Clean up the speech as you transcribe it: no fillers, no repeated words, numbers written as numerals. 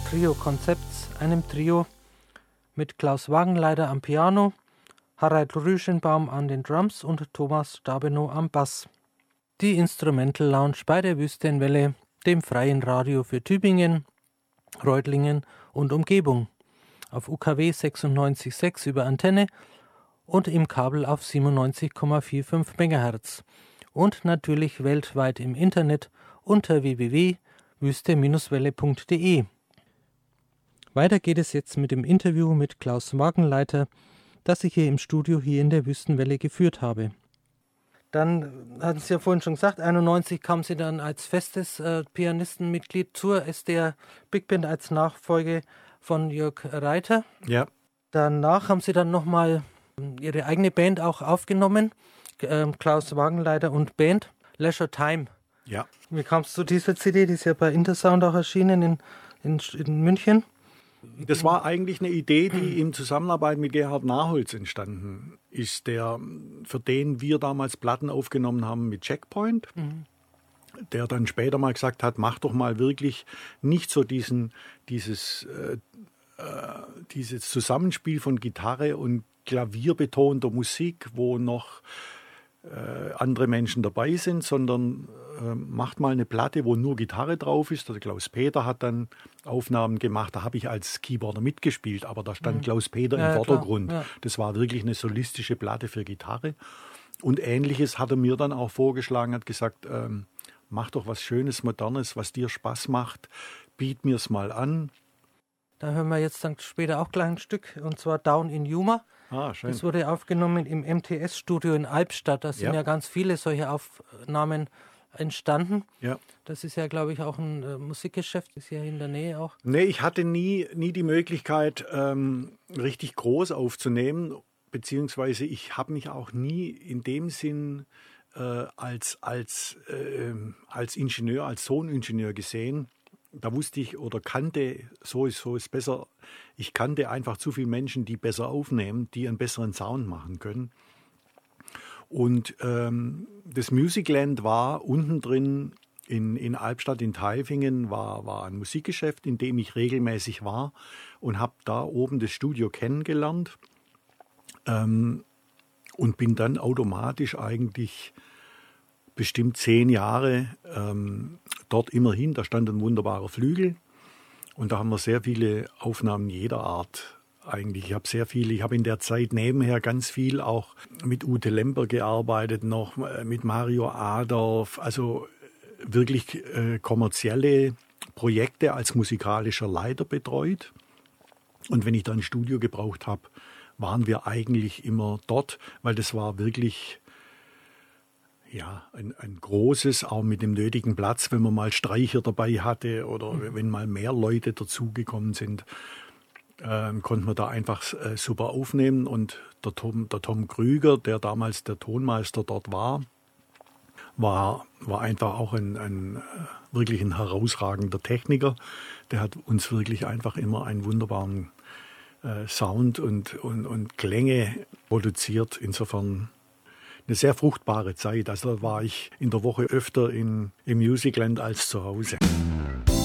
Trio Konzepts, einem Trio mit Klaus Wagenleiter am Piano, Harald Rüschenbaum an den Drums und Thomas Stabenow am Bass. Die Instrumental Lounge bei der Wüstenwelle, dem freien Radio für Tübingen, Reutlingen und Umgebung. Auf UKW 96,6 über Antenne und im Kabel auf 97,45 MHz. Und natürlich weltweit im Internet unter www.wüste-welle.de. Weiter geht es jetzt mit dem Interview mit Klaus Wagenleiter, das ich hier im Studio hier in der Wüstenwelle geführt habe. Dann hatten Sie ja vorhin schon gesagt, 1991 kam Sie dann als festes Pianistenmitglied zur SDR Big Band als Nachfolge von Jörg Reiter. Ja. Danach haben Sie dann nochmal Ihre eigene Band auch aufgenommen, Klaus Wagenleiter und Band, Leisure Time. Ja. Wie kam es zu dieser CD? Die ist ja bei Intersound auch erschienen in München. Das war eigentlich eine Idee, die in Zusammenarbeit mit Gerhard Naholz entstanden ist, für den wir damals Platten aufgenommen haben mit Checkpoint, der dann später mal gesagt hat, mach doch mal wirklich nicht so dieses Zusammenspiel von Gitarre und klavierbetonter Musik, wo noch andere Menschen dabei sind, sondern macht mal eine Platte, wo nur Gitarre drauf ist. Der Klaus Peter hat dann Aufnahmen gemacht, da habe ich als Keyboarder mitgespielt, aber da stand Klaus Peter im Vordergrund. Ja. Das war wirklich eine solistische Platte für Gitarre. Und Ähnliches hat er mir dann auch vorgeschlagen, hat gesagt, mach doch was Schönes, Modernes, was dir Spaß macht, biet mir's mal an. Da hören wir jetzt dann später auch gleich ein Stück, und zwar Down in Yuma. Ah, schön. Das wurde aufgenommen im MTS-Studio in Albstadt. Da sind ja ganz viele solche Aufnahmen entstanden. Ja. Das ist ja, glaube ich, auch ein Musikgeschäft, ist ja in der Nähe auch. Nee, ich hatte nie die Möglichkeit, richtig groß aufzunehmen, beziehungsweise ich habe mich auch nie in dem Sinn als Ingenieur, als Toningenieur gesehen. Da wusste ich oder kannte, so ist besser, ich kannte einfach zu viele Menschen, die besser aufnehmen, die einen besseren Sound machen können. Und das Musicland war unten drin in Albstadt, in Tailfingen, war ein Musikgeschäft, in dem ich regelmäßig war und habe da oben das Studio kennengelernt und bin dann automatisch eigentlich bestimmt 10 Jahre dort immerhin. Da stand ein wunderbarer Flügel und da haben wir sehr viele Aufnahmen jeder Art eigentlich. Ich habe in der Zeit nebenher ganz viel auch mit Ute Lemper gearbeitet, noch mit Mario Adorf, also wirklich kommerzielle Projekte als musikalischer Leiter betreut. Und wenn ich da ein Studio gebraucht habe, waren wir eigentlich immer dort, weil das war wirklich ein großes, auch mit dem nötigen Platz, wenn man mal Streicher dabei hatte oder wenn mal mehr Leute dazugekommen sind, konnten wir da einfach super aufnehmen. Und der Tom Krüger, der damals der Tonmeister dort war einfach auch wirklich ein herausragender Techniker. Der hat uns wirklich einfach immer einen wunderbaren Sound und Klänge produziert. Insofern eine sehr fruchtbare Zeit. Also da war ich in der Woche öfter im Musicland als zu Hause.